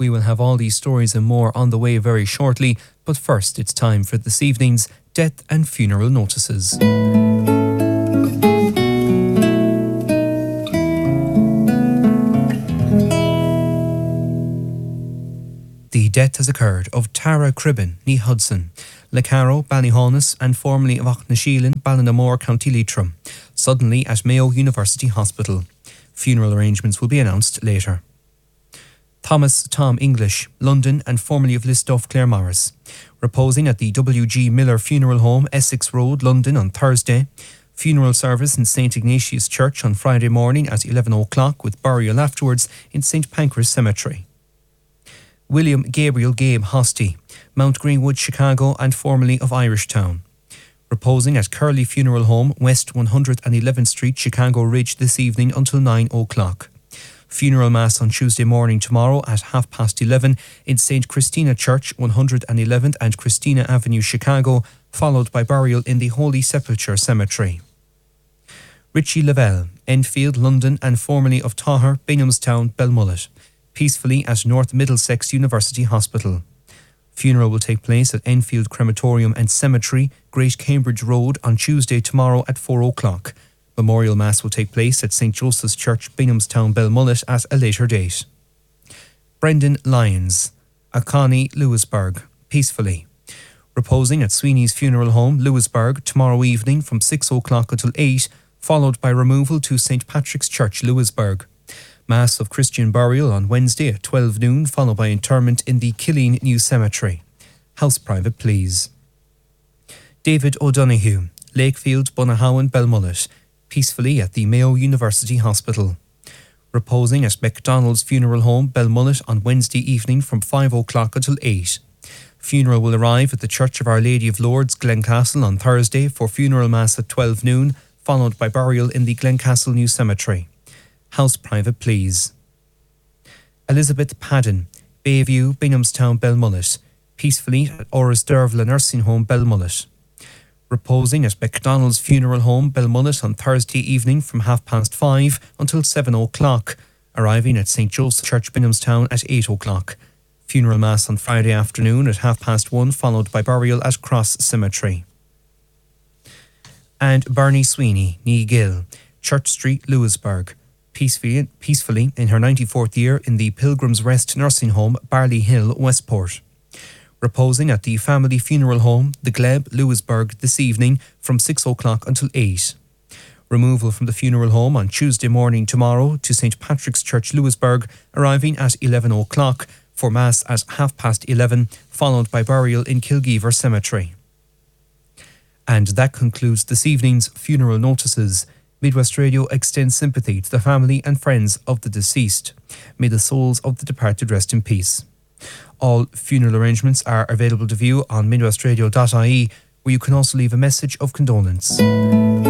We will have all these stories and more on the way very shortly, but first it's time for this evening's Death and Funeral Notices. The death has occurred of Tara Cribben, ní Hudson, Le Caro, Ballyhaunis, and formerly of Auchnasheelin, Ballinamore, County Leitrim, suddenly at Mayo University Hospital. Funeral arrangements will be announced later. Thomas Tom English, London, and formerly of Listoff, Claremorris, reposing at the W.G. Miller Funeral Home, Essex Road, London, on Thursday. Funeral service in St. Ignatius Church on Friday morning at 11 o'clock, with burial afterwards in St. Pancras Cemetery. William Gabriel Gabe Hosty, Mount Greenwood, Chicago, and formerly of Irishtown, reposing at Curley Funeral Home, West 111th Street, Chicago Ridge, this evening until 9 o'clock. Funeral Mass on Tuesday morning tomorrow at 11:30 in St. Christina Church, 111th and Christina Avenue, Chicago, followed by burial in the Holy Sepulchre Cemetery. Richie Lavelle, Enfield, London, and formerly of Taher, Binghamstown, Belmullet, peacefully at North Middlesex University Hospital. Funeral will take place at Enfield Crematorium and Cemetery, Great Cambridge Road, on Tuesday tomorrow at 4 o'clock. Memorial Mass will take place at St. Joseph's Church, Binghamstown, Belmullet, at a later date. Brendan Lyons, Akani, Lewisburg, peacefully, reposing at Sweeney's Funeral Home, Lewisburg, tomorrow evening from 6 o'clock until 8, followed by removal to St. Patrick's Church, Lewisburg. Mass of Christian burial on Wednesday at 12 noon, followed by interment in the Killeen New Cemetery. House private, please. David O'Donoghue, Lakefield, Bunnahowen, Belmullet, peacefully at the Mayo University Hospital. Reposing at MacDonald's Funeral Home, Belmullet, on Wednesday evening from 5 o'clock until 8. Funeral will arrive at the Church of Our Lady of Lourdes, Glencastle, on Thursday for funeral mass at 12 noon, followed by burial in the Glencastle New Cemetery. House private, please. Elizabeth Padden, Bayview, Binghamstown, Belmullet, peacefully at Oris Dervla Nursing Home, Belmullet. Reposing at MacDonald's Funeral Home, Belmullet, on Thursday evening from 5:30 until 7 o'clock, arriving at St. Joseph's Church, Binghamstown, at 8 o'clock. Funeral Mass on Friday afternoon at 1:30, followed by burial at Cross Cemetery. And Bernie Sweeney, ní Gill, Church Street, Lewisburg, peacefully in her 94th year in the Pilgrim's Rest Nursing Home, Barley Hill, Westport. Reposing at the Family Funeral Home, The Glebe, Lewisburg, this evening from 6 o'clock until 8. Removal from the funeral home on Tuesday morning tomorrow to St. Patrick's Church, Lewisburg, arriving at 11 o'clock for Mass at 11:30, followed by burial in Kilgeever Cemetery. And that concludes this evening's funeral notices. Midwest Radio extends sympathy to the family and friends of the deceased. May the souls of the departed rest in peace. All funeral arrangements are available to view on midwestradio.ie, where you can also leave a message of condolence.